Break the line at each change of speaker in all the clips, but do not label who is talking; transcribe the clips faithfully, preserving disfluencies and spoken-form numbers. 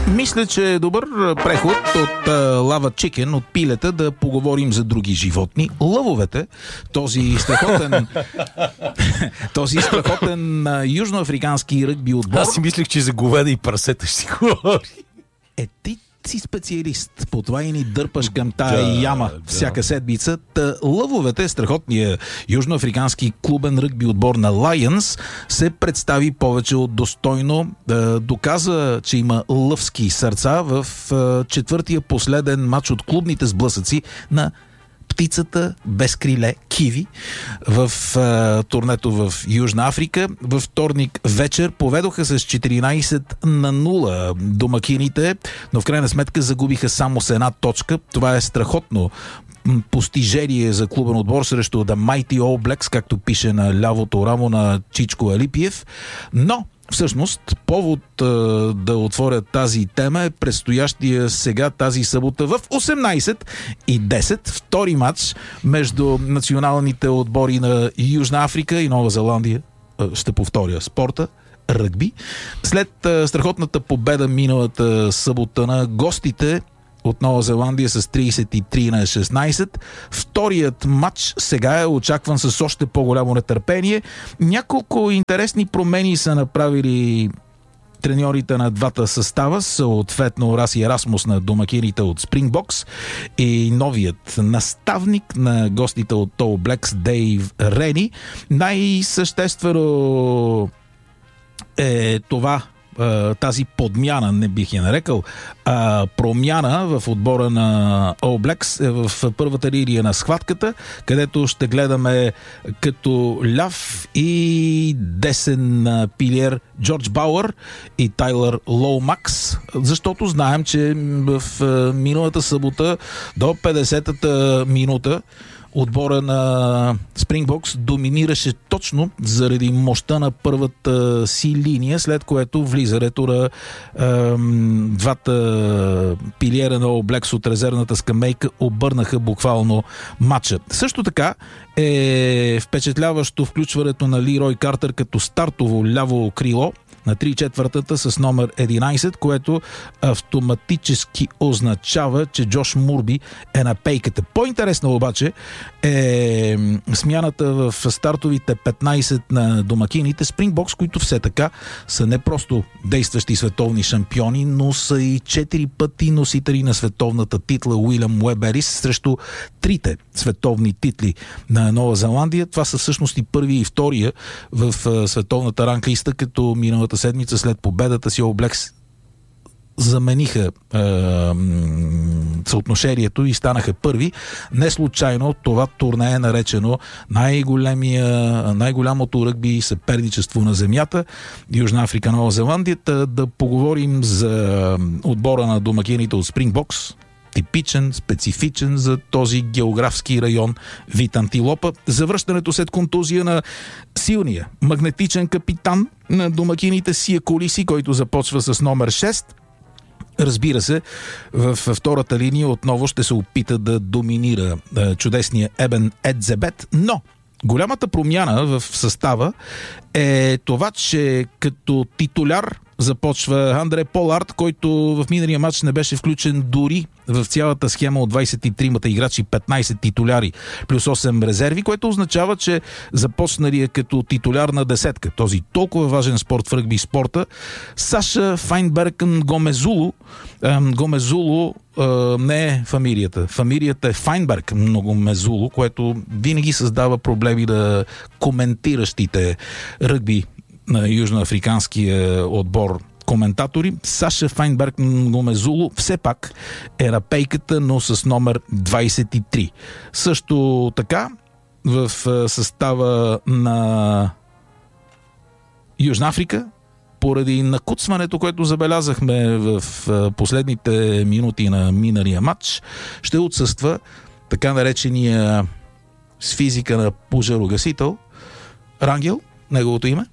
Мисля, че е добър преход от лава чикен, от пилета, да поговорим за други животни. Лъвовете, този страхотен този страхотен южноафрикански ръгби отбор.
Аз си мислех, че за говеда и прасета ще си говори.
Е, ти си специалист. По това и ни дърпаш към тая
да,
яма
да.
всяка седмица. Та, лъвовете, страхотния южноафрикански клубен ръгби отбор на Lions, се представи повече от достойно. Да, доказа, че има лъвски сърца в а, четвъртия последен матч от клубните сблъсъци на птицата без криле Киви в а, турнето в Южна Африка. Във вторник вечер поведоха с четиринайсет на нула домакините, но в крайна сметка загубиха само с една точка. Това е страхотно постижение за клубен отбор срещу The Mighty All Blacks, както пише на лявото рамо на Чичко Алипиев. Но всъщност, повод а, да отворя тази тема е предстоящия сега тази събота в осемнайсет и десет втори матч между националните отбори на Южна Африка и Нова Зеландия. А, ще повторя спорта. Ръгби. След а, страхотната победа миналата събота на гостите от Нова Зеландия с трийсет и три на шестнайсет. Вторият матч сега е очакван с още по-голямо нетърпение. Няколко интересни промени са направили треньорите на двата състава, съответно Раси Ерасмус на домакините от Спрингбокс и новият наставник на гостите от All Blacks Дейв Рени. Най-съществено е това, тази подмяна, не бих я нарекал, а, промяна в отбора на All Blacks е в първата линия на схватката, където ще гледаме като ляв и десен пилиер Джордж Бауър и Тайлър Лоумакс, защото знаем, че в миналата събота до петдесетата минута отбора на Спрингбокс доминираше точно заради мощта на първата си линия, след което влизането на е, двата пилиера на All Blacks от резервната скамейка обърнаха буквално матча. Също така е впечатляващо включването на Лирой Картер като стартово ляво крило на три четвъртата с номер единайсет, което автоматически означава, че Джош Мурби е на пейката. По-интересно обаче е смяната в стартовите петнайсет на домакините Спрингбокс, които все така са не просто действащи световни шампиони, но са и четири пъти носители на световната титла Уилям Уеберис срещу трите световни титли на Нова Зеландия. Това са всъщност и първи и втория в световната ранглиста, като миналата седмица след победата си All Blacks замениха е, съотношението и станаха първи. Не случайно това турне е наречено най-големия, най-голямото ръгби съперничество на земята. Южна Африка, Нова Зеландия. Да поговорим за отбора на домакините от Спрингбокс. Типичен, специфичен за този географски район вид антилопа. Завръщането след контузия на силния магнетичен капитан на домакините Сия Колиси, който започва с номер шест. Разбира се, в втората линия отново ще се опита да доминира чудесния Ебен Едзебет, но голямата промяна в състава е това, че като титуляр започва Андре Полард, който в миналия матч не беше включен дори в цялата схема от двайсет и тримата играчи, петнайсет титуляри плюс осем резерви, което означава, че започналия като титуляр на десетка, този толкова важен спорт в ръгби спорта, Саша Файнберген Гомезулу. Гомезулу не е фамилията. Фамилията е Файнберг Гомезулу, което винаги създава проблеми на коментиращите ръгби на южноафриканския отбор коментатори. Саша Файнберг Гомезулу все пак е на пейката, но с номер двайсет и три. Също така в състава на Южна Африка, поради накуцването, което забелязахме в последните минути на миналия матч, ще отсъства така наречения с физика на пожарогасител Рангел, неговото име,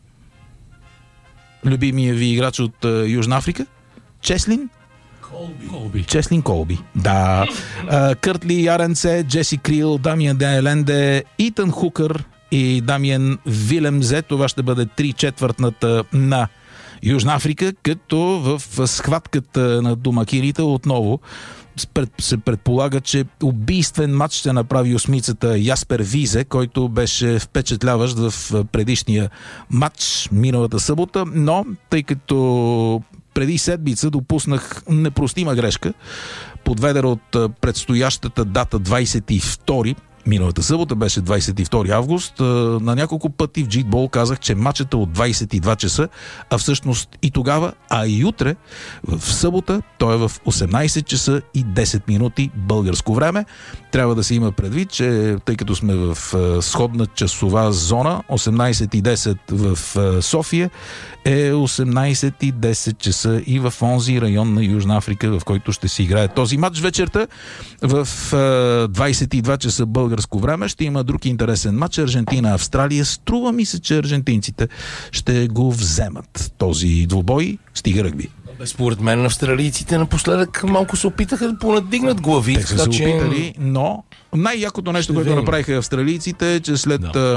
любимия ви играч от uh, Южна Африка, Чеслин Колби. Чеслин Колби. Да. Uh, Къртли Яренце, Джеси Крил, Дамиан Деленде, Итан Хукър и Дамиен Вилемзе. Това ще бъде три четвъртната на Южна Африка, като в схватката на домакините отново се предполага, че убийствен матч ще направи осмицата Яспер Визе, който беше впечатляващ в предишния матч миналата събота, но тъй като преди седмица допуснах непростима грешка, подведена от предстоящата дата двайсет и втори, миналата събота беше двайсет и втори август, на няколко пъти в Джитбол казах, че матчът е от двайсет и два часа, а всъщност и тогава, а и утре, в събота, той е в осемнайсет часа и десет минути българско време. Трябва да се има предвид, че тъй като сме в сходна часова зона, осемнайсет и десет в София е осемнайсет и десет часа и в онзи район на Южна Африка, в който ще се играе този матч вечерта. В двайсет и два часа българско време ще има друг интересен матч. Аржентина-Австралия. Струва ми се, че аржентинците ще го вземат този двубой. Стига ръгби.
Според мен австралийците напоследък малко се опитаха да понадигнат глави.
Те са се
че...
опитали, но най-якото нещо, което направиха австралийците е, че след да.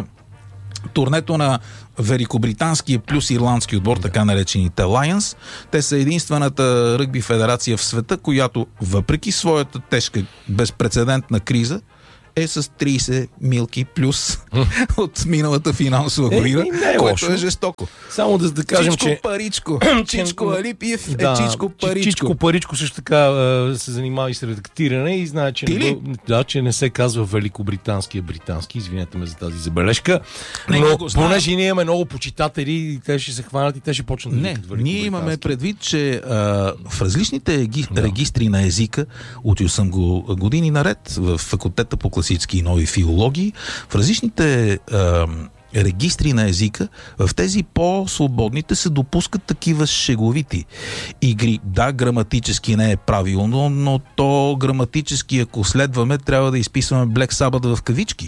турнето на великобританския плюс ирландски отбор, така наречените Lions, те са единствената ръгби федерация в света, която въпреки своята тежка, безпрецедентна криза, е с трийсет милки плюс от миналата финансова година, е, е което е жестоко.
Само да, да кажем,
Чичко
че...
Паричко. Чичко Алипиев
да,
е Чичко Паричко.
Чичко Паричко също така се занимава и с редактиране и знае, че, не, да, че не се казва великобритански, а британски. Извинете ме за тази забележка.
Не,
но
го
понеже ние имаме много почитатели и те ще се хванат и те ще почнат да
Не, ние имаме предвид, че а, в различните еги... да. регистри на езика, учил съм го години наред в факултета по класически и нови филологии, в различните а, регистри на езика, в тези по-свободните се допускат такива шеговити игри. Да, граматически не е правилно, но то граматически, ако следваме, трябва да изписваме Black Sabbath в кавички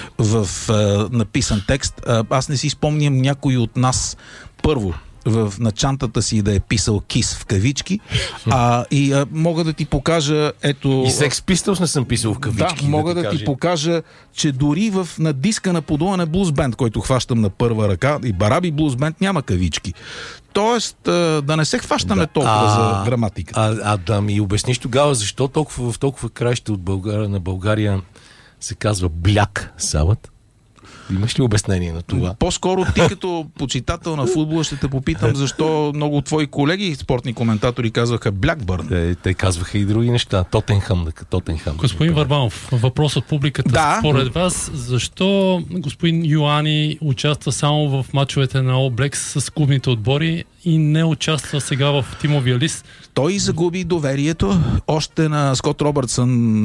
в а, написан текст. А, аз не си спомням някой от нас първо в начантата си да е писал Кис в кавички, а, и а, мога да ти покажа, ето...
И Sex Pistols не съм писал в кавички.
Да, мога да, да ти покажа, че дори в, на диска на подуване Blues Band, който хващам на първа ръка, и Бараби Blues Band няма кавички. Тоест, а, да не се хващаме да, толкова а, за граматиката.
А, а да ми обясниш тогава, защо толкова, в толкова краища от България, на България се казва Бляк Сабът? Имаш ли обяснение на това?
По-скоро ти като почитател на футбола ще те попитам защо много от твои колеги спортни коментатори казваха Blackburn.
Те, те казваха и други неща. Тотенхам. Тотенхам
господин Върбанов, въпрос от публиката.
Да.
Според вас, защо господин Йоани участва само в мачовете на All Blacks с клубните отбори и не участва сега в тимовия лист?
Той загуби доверието още на Скот Робъртсън.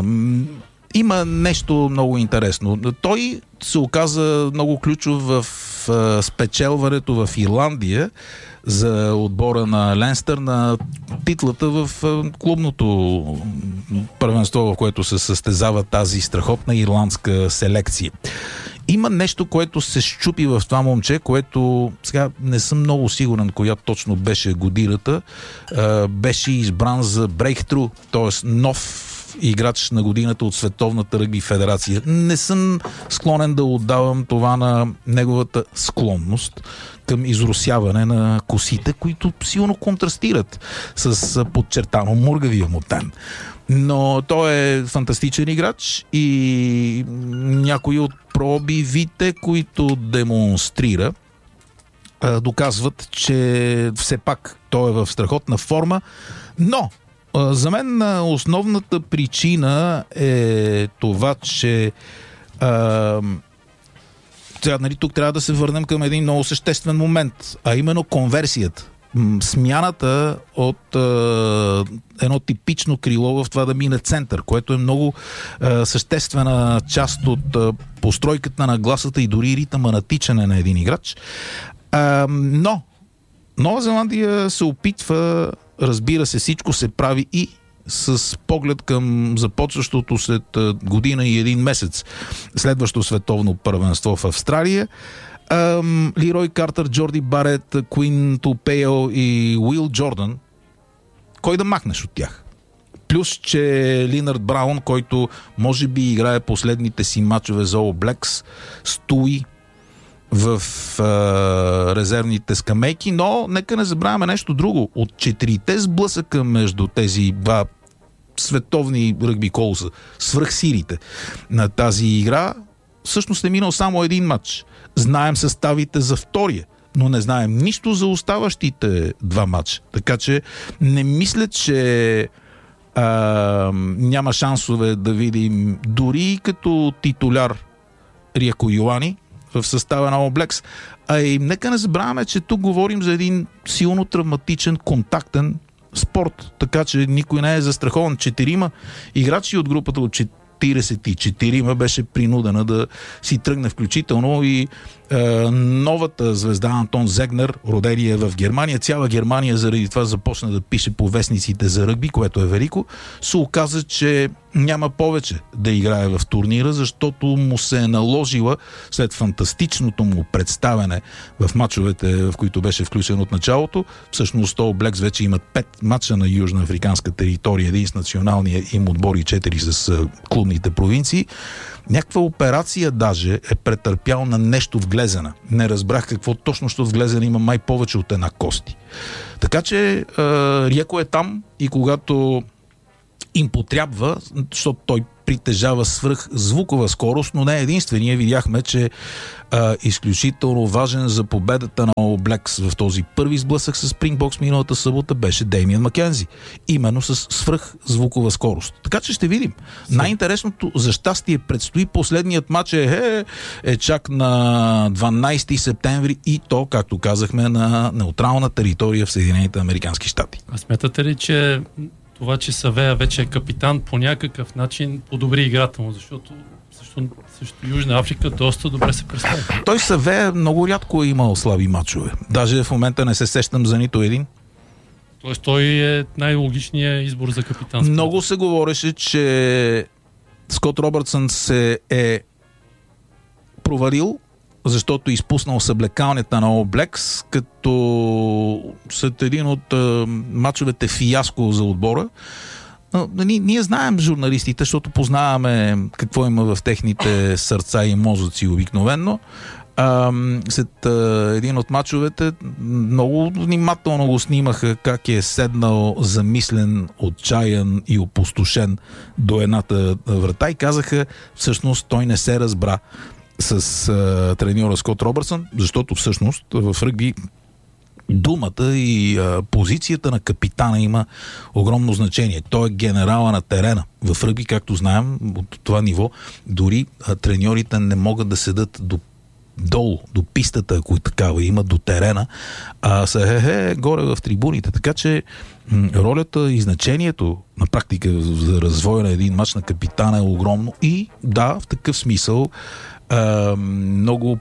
Има нещо много интересно. Той се оказа много ключов в спечелването в Ирландия за отбора на Ленстър на титлата в клубното първенство, в което се състезава тази страхотна ирландска селекция. Има нещо, което се счупи в това момче, което сега не съм много сигурен коя точно беше годината. Беше избран за Breakthrough, т.е. нов играч на годината от Световната ръгби федерация. Не съм склонен да отдавам това на неговата склонност към изросяване на косите, които силно контрастират с подчертано мургавия му тен. Но той е фантастичен играч и някои от пробивите, които демонстрира, доказват, че все пак той е в страхотна форма, но за мен основната причина е това, че а, сега, нали, тук трябва да се върнем към един много съществен момент, а именно конверсията. Смяната от а, едно типично крило в това да мине център, което е много а, съществена част от а, постройката на гласата и дори ритъма на тичане на един играч. А, но Нова Зеландия се опитва, разбира се, всичко се прави и с поглед към започващото след година и един месец следващо световно първенство в Австралия. Ам, Лирой Картер, Джорди Барет, Куин Тупео и Уил Джордан. Кой да махнеш от тях? Плюс, че Линард Браун, който може би играе последните си мачове за All Blacks, стои в а, резервните скамейки, но нека не забравяме нещо друго. От четирите сблъсъка между тези два световни ръгби колоса, свръхсилите на тази игра, всъщност е минал само един матч. Знаем съставите за втория, но не знаем нищо за оставащите два матча. Така че не мисля, че а, няма шансове да видим дори като титуляр Рияко Йоани в състава на All Blacks. А и нека не забравяме, че тук говорим за един силно травматичен, контактен спорт. Така че никой не е застрахован. Четирима играчи от групата от четиридесет и четирима беше принудена да си тръгне, включително и е, новата звезда Антон Зегнер, родения в Германия. Цяла Германия заради това започна да пише по вестниците за ръгби, което е велико. Се оказа, че няма повече да играе в турнира, защото му се е наложила след фантастичното му представяне в мачовете, в които беше включен от началото. Всъщност All Blacks вече имат пет мача на южноафриканска територия, един с националния им отбор и четири с клубните провинции. Някаква операция даже е претърпял на нещо в глезена. Не разбрах какво точно, защото в глезена има май повече от една кости. Така че е, Рияко е там и когато им потрябва, защото той притежава свръхзвукова скорост, но не единствения. Видяхме, че а, изключително важен за победата на All Blacks в този първи сблъсък с Спрингбокс миналата събота беше Деймиан Макензи. Именно с свръхзвукова скорост. Така че ще видим. Съ... Най-интересното за щастие предстои. Последният матч е, е, е чак на дванадесети септември и то, както казахме, на неутрална територия в Съединените американски щати.
А смятате ли, че това, че Савея вече е капитан, по някакъв начин подобри играта му, защото също, също Южна Африка доста добре се представя.
Той Савея много рядко е имал слаби мачове. Даже в момента не се сещам за нито един.
Тоест той е най-логичният избор за капитан.
Много се говореше, че Скот Робъртсън се е провалил, защото изпуснал съблекалнята на All Blacks, като след един от а, мачовете фиаско за отбора. Но, ние, ние знаем журналистите, защото познаваме какво има в техните сърца и мозъци обикновенно. А, след а, един от мачовете много внимателно го снимаха как е седнал замислен, отчаян и опустошен до едната врата и казаха, всъщност той не се разбра с а, треньора Скот Робъртсън, защото всъщност в ръгби думата и а, позицията на капитана има огромно значение. Той е генерала на терена. В ръгби, както знаем, от това ниво, дори а, треньорите не могат да седат до долу, до пистата, ако и такава има, до терена, а са е, горе в трибуните. Така че м- ролята и значението на практика за развоя на един мач на капитана е огромно и да, в такъв смисъл а, много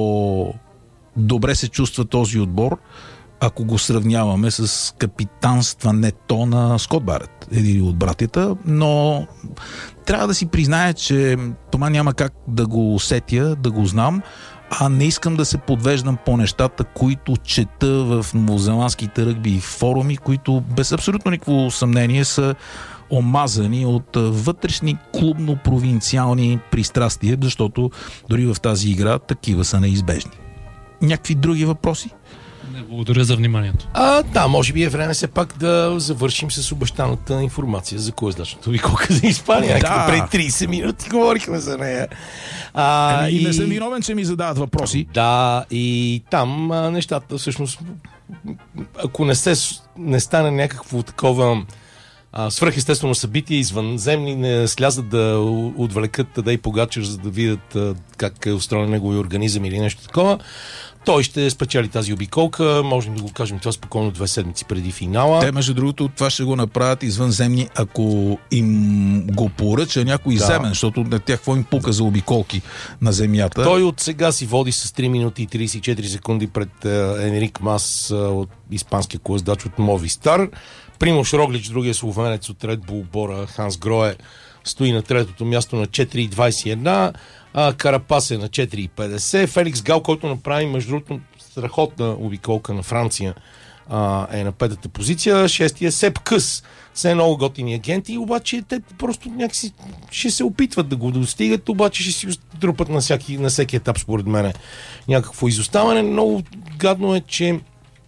по-добре се чувства този отбор, ако го сравняваме с капитанстването на Скот Барет, един от братята, но трябва да си призная, че това няма как да го усетя, да го знам, а не искам да се подвеждам по нещата, които чета в новозеландските ръгби форуми, които без абсолютно никакво съмнение са омазани от вътрешни клубно-провинциални пристрастия, защото дори в тази игра такива са неизбежни. Някакви други въпроси?
Не, благодаря за вниманието.
А, да, може би е време все пак да завършим с обещаната информация за коездачната обиколка за Испания.
Да.
Преди тридесет минути говорихме за нея. А,
ами, и не съм виновен, че ми задават въпроси.
Да, и там а, нещата всъщност, ако не, се, не стане някакво такова а, свръхестествено събитие, извънземни не слязат да отвлекат Тадей Погачар, за да видят а, как е устроен неговия организъм или нещо такова, той ще спечели тази обиколка. Можем да го кажем това спокойно две седмици преди финала.
Те, между другото, това ще го направят извънземни, ако им го поръча някой да. земен, защото на тях какво им пука за обиколки на земята.
Той от сега си води с три минути и тридесет и четири секунди пред Енрик Мас от испанския коездач от Мовистар. Примош Роглич, другия словенец от Ред Бул Бора, Ханс Грое, стои на третото място на четири двадесет и едно. А, Карапас е на четири петдесет. Феликс Гал, който направи между другото страхотна обиколка на Франция а, е на петата позиция, шестия Сеп Къс. Все много готини агенти, обаче те просто някакси ще се опитват да го достигат, обаче ще си трупат на всяки, на всеки етап, според мен, някакво изоставане. Много гадно е, че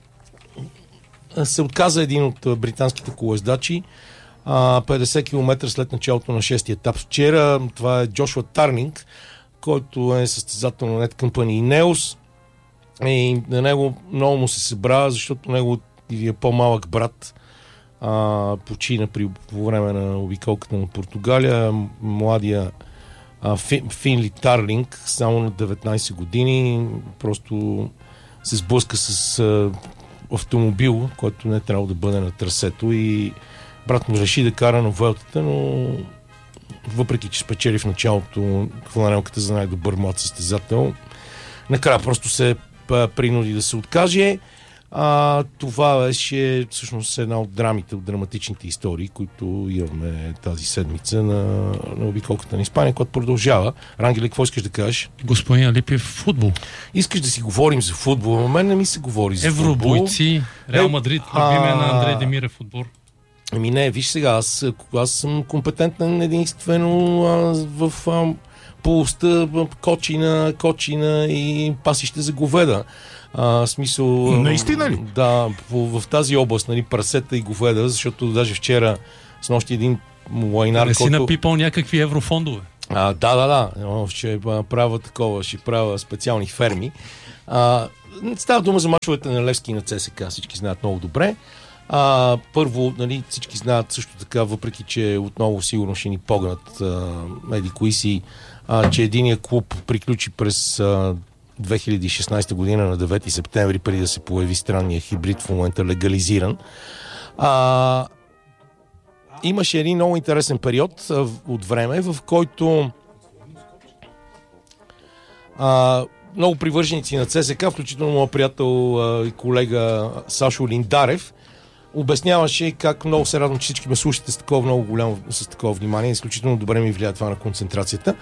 се отказа един от британските колоездачи петдесет километра след началото на шестия етап вчера. Това е Джошуа Тарнинг, който е състезател на Net Company и Neos. И на него много му се събра, защото неговият по-малък брат а, почина при, по време на обиколката на Португалия. Младия а, Фи, Финли Тарлинг, само на деветнайсет години, просто се сблъска с а, автомобил, който не е трябвало да бъде на трасето, и брат му реши да кара на Vuelta, но въпреки че спечели в началото фланелката за най-добър млад състезател, накрая просто се принуди да се откаже. А, това беше всъщност една от драмите, от драматичните истории, които имаме тази седмица на, на обиколката на Испания, която продължава. Рангеле, какво искаш да кажеш?
Господин Алипиев, футбол.
Искаш да си говорим за футбол, но мен не ми се говори за футбол.
Евробойци, Реал Мадрид, любиме на Андрей Демирев отбор.
Ами не, виж сега, аз, аз съм компетентен единствено а, в а, полостта кочина, кочина и пасище за говеда. А, смисъл...
Наистина ли?
Да, в, в тази област, нали, прасета и говеда, защото даже вчера с нощи един лайнар,
не си
който...
напипал някакви еврофондове.
А, да, да, да. О, ще правя такова, ще правя специални ферми. А, става дума за мачовете на Левски и на ЦСКА, всички знаят много добре. А, първо, нали, всички знаят също така, въпреки че отново сигурно ще ни погнат еди кои си, а, че единият клуб приключи през а, две хиляди и шестнайсета година на девети септември, преди да се появи странния хибрид, в момента легализиран. А, имаше един много интересен период а, от време, в който а, много привърженици на ЦСКА, включително моят приятел а, и колега Сашо Линдарев, обясняваше как много се радвам, че всички ме слушате с такова много голямо, с такова внимание. Изключително добре ми влияе това на концентрацията.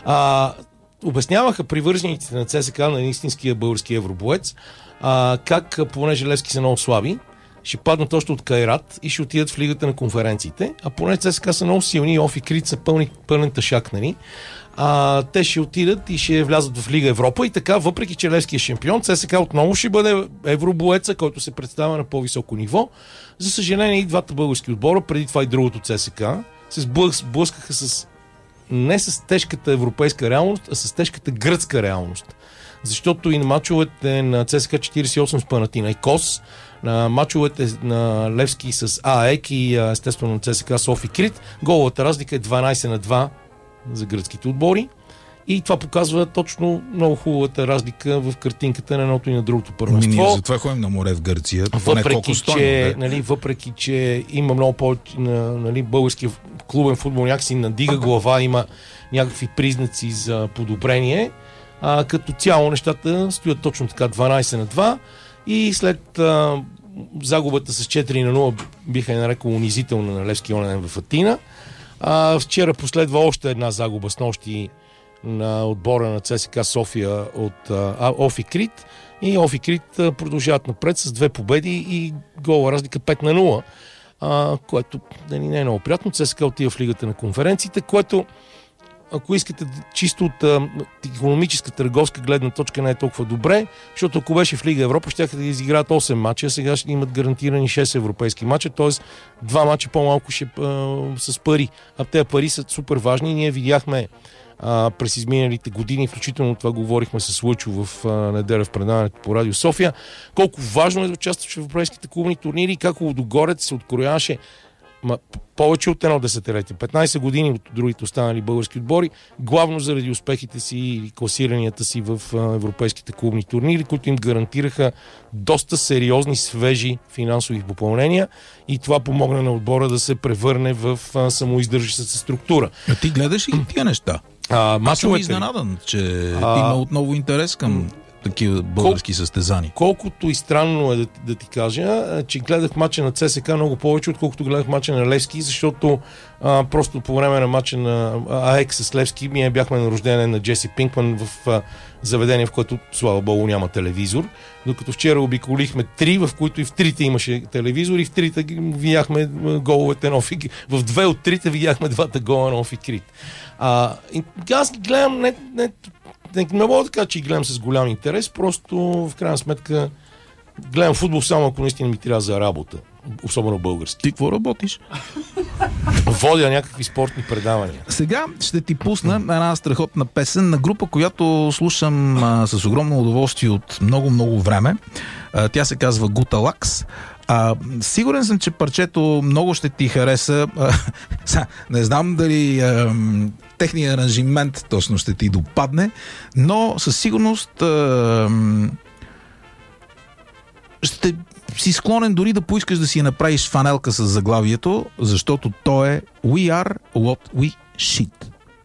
А, обясняваха привържениците на ЦСКА, на истинския български евробоец, а, как, понеже Левски са много слаби, ще паднат още от Кайрат и ще отидат в лигата на конференциите, а поне ЦСКА са много силни и Офи Крит са пълни, пълен тъшак, нали? А, те ще отидат и ще влязат в Лига Европа и така, въпреки че Левски е шампион, ЦСКА отново ще бъде евробоеца, който се представя на по-високо ниво. За съжаление и двата български отбора, преди това и другото ЦСКА, се сблъскаха с не с тежката европейска реалност, а с тежката гръцка реалност. Защото и на мачовете на ЦСКА четирийсет и осем с Панатинайкос, на мачовете на Левски с АЕК и естествено на ЦСКА с Офи Крит, головата разлика е дванайсет на два за гръцките отбори. И това показва точно много хубавата разлика в картинката на едното и на другото първенство.
Ние затова ходим на море в Гърция.
Въпреки, че, нали, въпреки, че има много повече, нали, български клубен футбол някакси надига глава, има някакви признаци за подобрение. А, като цяло нещата стоят точно така дванайсет на два и след а, загубата с четири на нула биха я нарекал унизителна на Левски онен в Атина. А, вчера последва още една загуба с нощи на отбора на ЦСКА София от а, Офи Крит и Офи Крит продължават напред с две победи и гола разлика пет на нула, а, което нали, не е много приятно. ЦСКА отива в лигата на конференциите, което ако искате чисто от а, икономическа търговска гледна точка не е толкова добре, защото ако беше в Лига Европа, ще да изиграят осем мача, сега ще имат гарантирани шест европейски мача, т.е. два мача по-малко ще, а, с пари. А тези пари са супер важни. Ние видяхме а, през изминалите години, включително това говорихме с Лъчо в а, неделя в предаването по Радио София, колко важно е да участваш в европейските клубни турнири и как Лудогорец се открояваше Ма, повече от едно десетилетие, петнайсет години от другите останали български отбори, главно заради успехите си и класиранията си в а, европейските клубни турнири, които им гарантираха доста сериозни, свежи финансови попълнения и това помогна на отбора да се превърне в а, самоиздържаща се структура.
А ти гледаш и тия неща?
А,
Аз съм изненадан, че а... има отново интерес към такива български състезания.
Колкото и странно е да, да ти кажа, че гледах мача на ЦСКА много повече, отколкото гледах мача на Левски, защото а, просто по време на мача на АЕК с Левски ние бяхме на рождение на Джеси Пинкман в а, заведение, в което, слава богу, няма телевизор. Докато вчера обиколихме три, в които и в трите имаше телевизор, и в трите видяхме головете на Офи. В две от трите видяхме двата гола на Офи Крит. А, аз ги гледам не, не, не, не мога да кажа, че ги гледам с голям интерес, просто в крайна сметка гледам футбол само ако наистина ми трябва за работа. Особено български.
Ти какво работиш?
Водя някакви спортни предавания.
Сега ще ти пусна една страхотна песен на група, която слушам а, с огромно удоволствие от много-много време. А, тя се казва Гуталакс. А, сигурен съм, че парчето много ще ти хареса. А, не знам дали а, техният аранжимент точно ще ти допадне, но със сигурност а, ще си склонен дори да поискаш да си направиш фанелка с заглавието, защото то е We are what we shit.